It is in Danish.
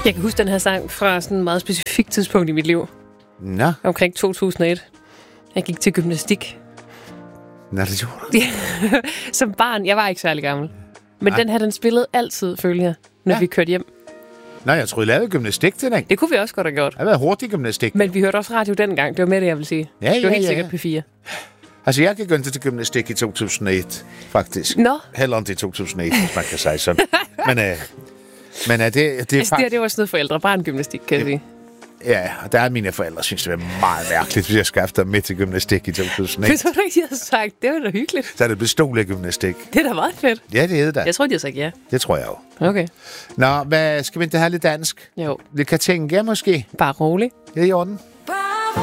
Jeg kan huske den her sang fra sådan et meget specifikt tidspunkt i mit liv. Nå. Omkring 2001. Jeg gik til gymnastik. Nå, det gjorde du. Som barn. Jeg var ikke særlig gammel. Men den her, den spillede altid, følger jeg, når vi kørte hjem. Nå, jeg troede, I lavede gymnastik til den. Det kunne vi også godt have gjort. Det har været hurtig gymnastik. Men vi hørte også radio dengang. Det var med det, jeg vil sige. Ja, det var helt sikkert P4. Altså, jeg gik til gymnastik i 2001, faktisk. Nå. Heller end i 2001, hvis man kan sige sådan. Men det er altså, faktisk... det var sådan noget forældre-barn-gymnastik, kan jeg sige. Ja, og der er mine forældre, synes det var meget mærkeligt, hvis jeg skaffede dem med til gymnastik i 2001. Det tror du ikke, de havde sagt. Det var da hyggeligt. Så er det pistolegymnastik. Det er da meget fedt. Ja, det hedder det. Jeg tror, de har sagt ja. Det tror jeg jo. Okay. Nå, hvad skal vi ikke have lidt dansk? Jo. Det kan tænke, måske. Bare rolig. Det er i orden.